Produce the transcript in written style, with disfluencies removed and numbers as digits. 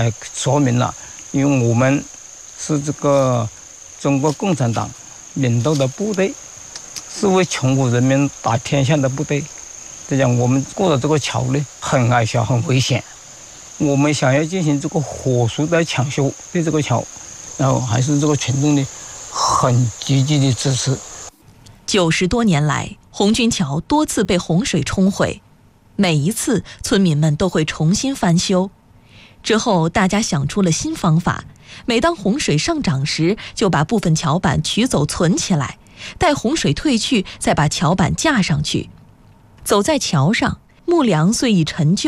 说明了，因为我们是这个中国共产党领导的部队，是为穷苦人民打天下的部队。这样我们过的这个桥呢，很矮小，很危险。我们想要进行这个火速的抢修对这个桥，然后还是这个群众呢很积极的支持。 90多年来，红军桥多次被洪水冲毁，每一次村民们都会重新翻修。之后大家想出了新方法，每当洪水上涨时，就把部分桥板取走存起来，待洪水退去再把桥板架上去。走在桥上，木梁虽已陈旧，